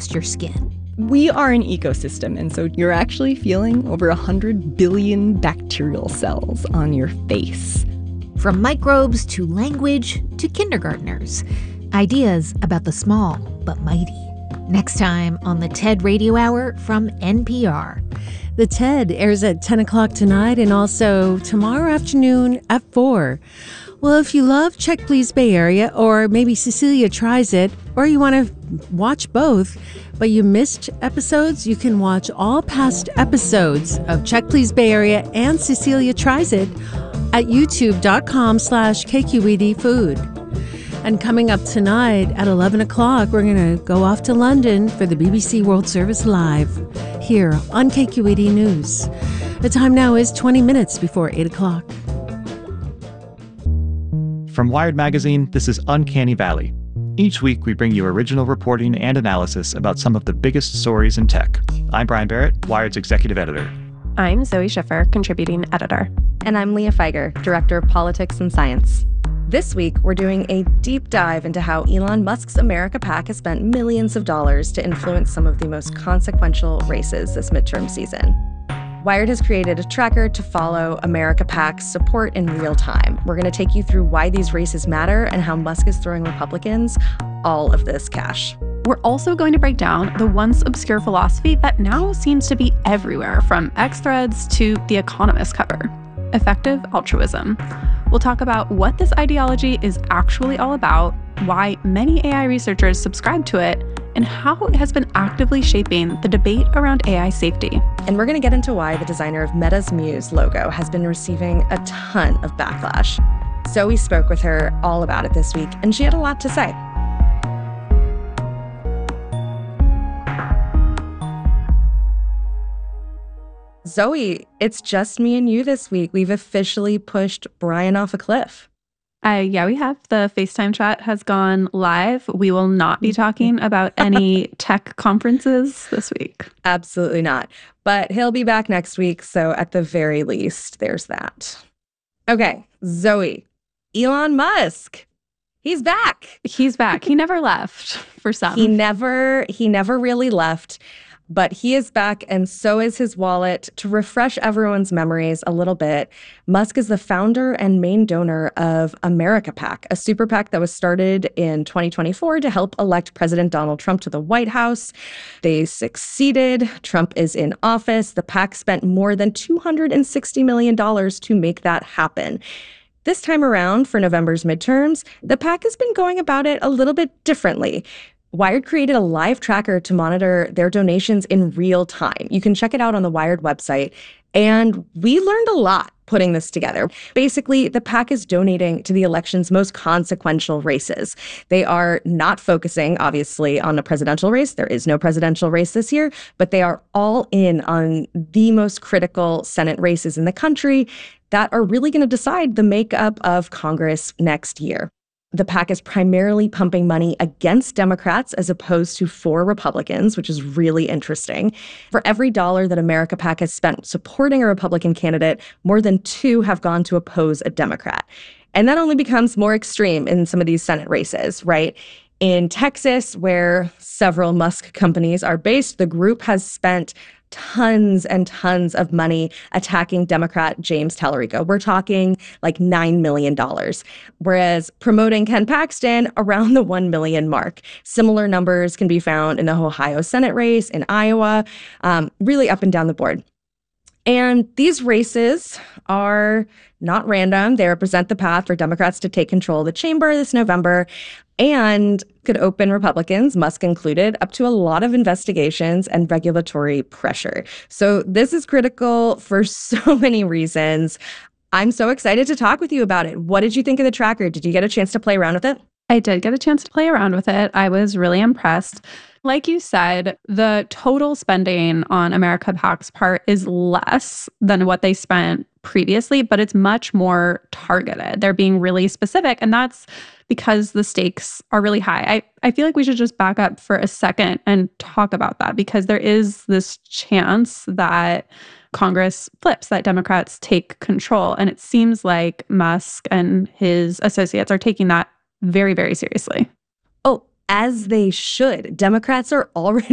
just your skin. We are an ecosystem, and so you're actually feeling over 100 billion bacterial cells on your face. From microbes to language to kindergartners. Ideas about the small but mighty. Next time on the TED Radio Hour from NPR. The TED airs at 10 o'clock tonight and also tomorrow afternoon at 4. Well, if you love Check Please Bay Area, or maybe Cecilia Tries It, or you want to watch both, but you missed episodes, you can watch all past episodes of Check Please Bay Area and Cecilia Tries It at youtube.com/KQED Food. And coming up tonight at 11 o'clock, we're going to go off to London for the BBC World Service Live here on KQED News. The time now is 20 minutes before 8 o'clock. From Wired Magazine, this is Uncanny Valley. Each week, we bring you original reporting and analysis about some of the biggest stories in tech. I'm Brian Barrett, Wired's executive editor. I'm Zoe Schiffer, contributing editor. And I'm Leah Feiger, director of politics and science. This week, we're doing a deep dive into how Elon Musk's America PAC has spent millions of dollars to influence some of the most consequential races this midterm season. Wired has created a tracker to follow America PAC's support in real time. We're going to take you through why these races matter and how Musk is throwing Republicans all of this cash. We're also going to break down the once obscure philosophy that now seems to be everywhere, from X Threads to The Economist cover: effective altruism. We'll talk about what this ideology is actually all about, why many AI researchers subscribe to it, and how it has been actively shaping the debate around AI safety. And we're going to get into why the designer of Meta's Muse logo has been receiving a ton of backlash. Zoe spoke with her all about it this week, and she had a lot to say. Zoe, it's just me and you this week. We've officially pushed Brian off a cliff. Yeah, we have. The FaceTime chat has gone live. We will not be talking about any tech conferences this week. Absolutely not. But he'll be back next week, so at the very least, there's that. Okay, Zoe, Elon Musk. He's back. He's back. He never left for some. He never really left. But he is back, and so is his wallet. To refresh everyone's memories a little bit, Musk is the founder and main donor of America PAC, a super PAC that was started in 2024 to help elect President Donald Trump to the White House. They succeeded. Trump is in office. The PAC spent more than $260 million to make that happen. This time around, for November's midterms, the PAC has been going about it a little bit differently. Wired created a live tracker to monitor their donations in real time. You can check it out on the Wired website. And we learned a lot putting this together. Basically, the PAC is donating to the election's most consequential races. They are not focusing, obviously, on a presidential race. There is no presidential race this year, but they are all in on the most critical Senate races in the country that are really going to decide the makeup of Congress next year. The PAC is primarily pumping money against Democrats as opposed to for Republicans, which is really interesting. For every dollar that America PAC has spent supporting a Republican candidate, more than 2 have gone to oppose a Democrat. And that only becomes more extreme in some of these Senate races, right? In Texas, where several Musk companies are based, the group has spent tons and tons of money attacking Democrat James Tallarico. We're talking like $9 million, whereas promoting Ken Paxton around the 1 million mark. Similar numbers can be found in the Ohio Senate race, in Iowa, really up and down the board. And these races are not random. They represent the path for Democrats to take control of the chamber this November and could open Republicans, Musk included, up to a lot of investigations and regulatory pressure. So this is critical for so many reasons. I'm so excited to talk with you about it. What did you think of the tracker? Did you get a chance to play around with it? I did get a chance to play around with it. I was really impressed. Like you said, the total spending on America PAC's part is less than what they spent previously, but it's much more targeted. They're being really specific, and that's because the stakes are really high. I feel like we should just back up for a second and talk about that, because there is this chance that Congress flips, that Democrats take control. And it seems like Musk and his associates are taking that very, very seriously. Oh, as they should. Democrats are already